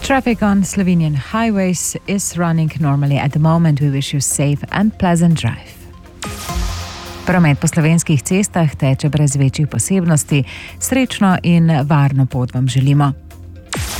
Traffic on Slovenian highways is running normally at the moment. We wish you safe and pleasant drive. Promet po slovenskih cestah teče brez večjih posebnosti. Srečno in varno pot vam želimo.